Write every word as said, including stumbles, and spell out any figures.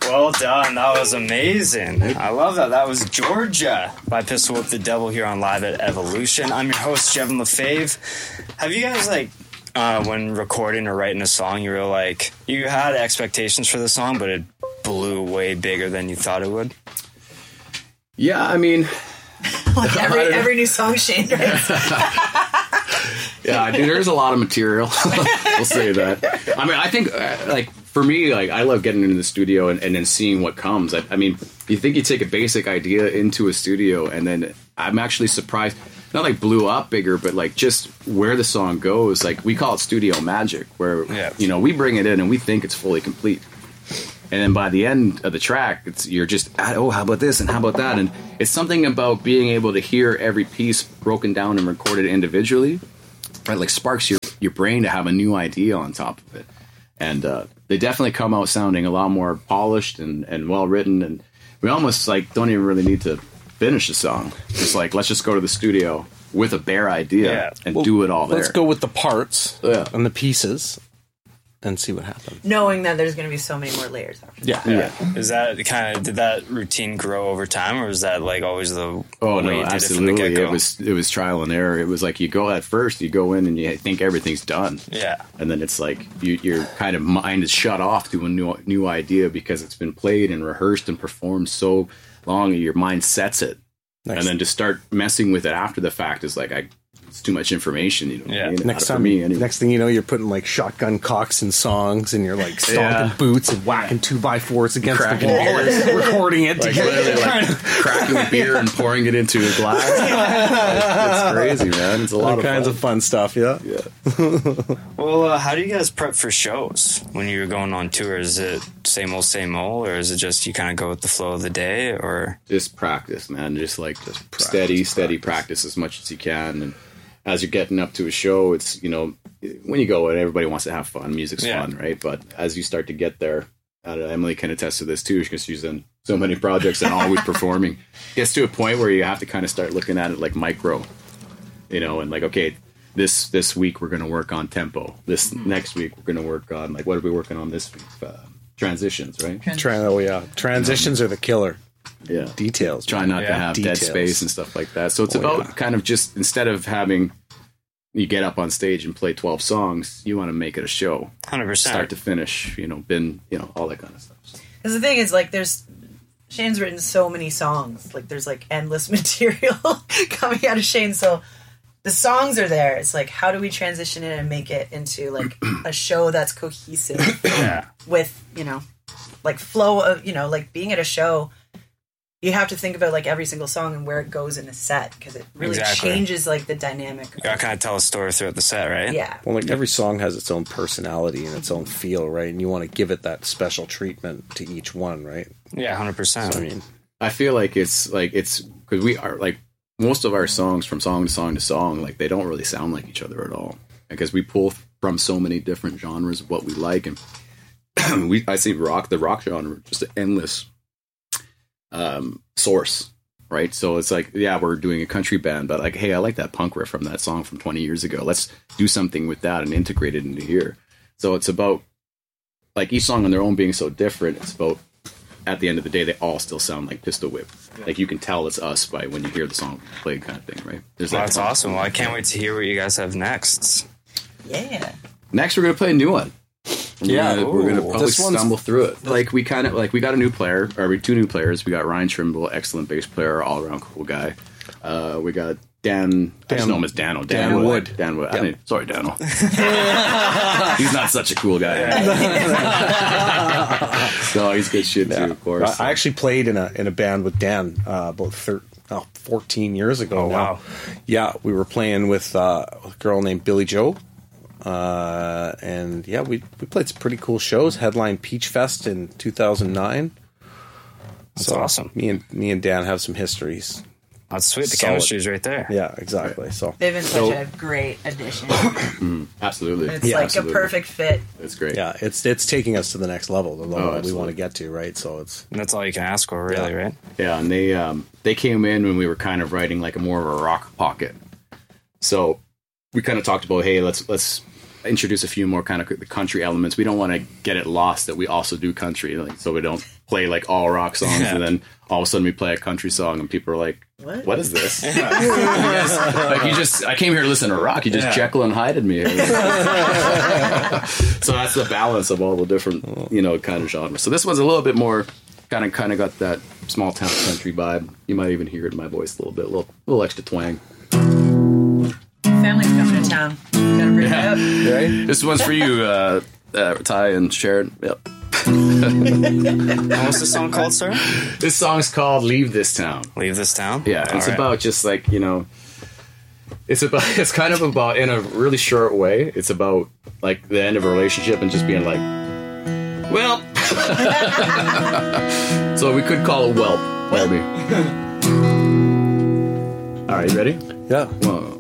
Well done. That was amazing. I love that. That was Georgia by Pistol Whip the Devil here on Live at Evolution. I'm your host, Jevin LaFave. Have you guys, like, uh, when recording or writing a song, you were like, you had expectations for the song, but it blew way bigger than you thought it would? Yeah, I mean... like every, every new song Shane writes. Yeah, dude, there's a lot of material. We'll say that. I mean, I think, uh, like, for me, like, I love getting into the studio and, and then seeing what comes. I, I mean, you think you take a basic idea into a studio, and then I'm actually surprised. Not like blew up bigger, but like just where the song goes. Like, we call it studio magic, where yeah. you know we bring it in and we think it's fully complete, and then by the end of the track, it's you're just oh, how about this and how about that, and it's something about being able to hear every piece broken down and recorded individually. Right, like sparks your, your brain to have a new idea on top of it. And uh, they definitely come out sounding a lot more polished and, and well written. And we almost like don't even really need to finish the song. It's like, let's just go to the studio with a bare idea yeah. and well, do it all there. Let's go with the parts yeah. and the pieces and see what happens. Knowing that there's going to be so many more layers after yeah. yeah. yeah. Is that kind of, did that routine grow over time, or was that like always the Oh, way no, you did absolutely. it from the get-go? It was, it was trial and error. It was like you go at first, you go in and you think everything's done. Yeah. And then it's like you, your kind of mind is shut off to a new, new idea because it's been played and rehearsed and performed so long, and your mind sets it. Nice. And then to start messing with it after the fact is like, I, it's too much information. You know, yeah. I mean? Next time, me, anyway. Next thing you know, you're putting like shotgun cocks in songs, and you're like stomping yeah. boots and whacking two by fours against cracking the wall, and recording it, like, together, like cracking a beer and pouring it into a glass. It's crazy, man. It's a lot All of kinds fun. of fun stuff. Yeah. Yeah. Well, uh, how do you guys prep for shows when you're going on tour? Is it same old, same old, or is it just you kind of go with the flow of the day, or just practice, man? Just like just practice, steady, practice. steady practice as much as you can, and as you're getting up to a show, it's, you know, when you go and everybody wants to have fun, music's yeah. fun, right? But as you start to get there, uh, Emily can attest to this too, because she's in so many projects and always performing. It gets to a point where you have to kind of start looking at it like micro, you know, and like, okay, this this week we're going to work on tempo. This mm-hmm. next week we're going to work on, like, what are we working on this week? Uh, transitions, right? Tran- oh, yeah. Transitions um, are the killer. Yeah. Details. Try not yeah. to have Details. dead space and stuff like that. So it's oh, about yeah. kind of just, instead of having you get up on stage and play twelve songs, you want to make it a show. one hundred percent. Start to finish, you know, been, you know, all that kind of stuff. Because the thing is, like, there's, Shane's written so many songs. Like, there's, like, endless material coming out of Shane. So the songs are there. It's like, how do we transition it and make it into, like, a show that's cohesive yeah. with, you know, like, flow of, you know, like, being at a show, you have to think about, like, every single song and where it goes in a set, because it really exactly. changes, like, the dynamic. You gotta kind of tell a story throughout the set, right? Yeah. Well, like, every song has its own personality and its own feel, right? And you want to give it that special treatment to each one, right? Yeah, one hundred percent. So, I mean, I feel like it's, like, it's, because we are, like, most of our songs from song to song to song, like, they don't really sound like each other at all. Because we pull from so many different genres of what we like. And we, I see rock, the rock genre, just an endless um source, right? So it's like, yeah, we're doing a country band, but like, hey, I like that punk riff from that song from twenty years ago. Let's do something with that and integrate it into here. So it's about, like, each song on their own being so different. It's about, at the end of the day, they all still sound like Pistol Whip. Like, you can tell it's us by when you hear the song played, kind of thing, right? There's well, that that's fun. Awesome. Well, I can't wait to hear what you guys have next. Yeah. Next, we're gonna play a new one. We're yeah, gonna, we're gonna probably stumble through it. Like, we kind of like we got a new player, or we two new players. We got Ryan Trimble, excellent bass player, all around cool guy. Uh, we got Dan. I just know him as Dano. Dan, Dan Wood. Wood. Dan Wood. I mean, sorry, Dano. He's not such a cool guy. So he's good shit yeah. too, of course. I actually played in a in a band with Dan uh, about thir- oh, fourteen years ago. Oh, now. wow. Yeah, we were playing with uh, a girl named Billy Joe. Uh, and yeah, we we played some pretty cool shows. Headlined Peach Fest in two thousand nine. That's so awesome. Me and me and Dan have some histories. That's sweet. The Solid. chemistry's right there. Yeah, exactly. So they've been such So- a great addition. Mm, absolutely. It's Yeah, like absolutely. a perfect fit. It's great. yeah, it's it's taking us to the next level, the level Oh, that we absolutely. want to get to, right? So it's And that's all you can ask for, really, Yeah. right? Yeah, and they um, they came in when we were kind of writing like a more of a rock pocket. So we kind of talked about, hey, let's let's introduce a few more kind of the country elements. We don't want to get it lost that we also do country, like, so we don't play like all rock songs, Yeah. and then all of a sudden we play a country song, and people are like, What? "What is this?" Like you just, I came here to listen to rock. You just Yeah. Jekyll and Hyde me. So that's the balance of all the different, you know, kind of genres. So this one's a little bit more kind of kind of got that small town country vibe. You might even hear it in my voice a little bit, a little, little extra twang. Family's coming to town. Gotta bring Yeah. it up. Right? This one's for you, uh, uh, Ty and Sharon. Yep. And what's the song called, sir? This song's called "Leave This Town." Leave this town. Yeah, All it's right. about just like, you know, it's about, it's kind of about, in a really short way, it's about like the end of a relationship and just being like, well, so we could call it Welp, maybe. All right, you ready? Yeah. One,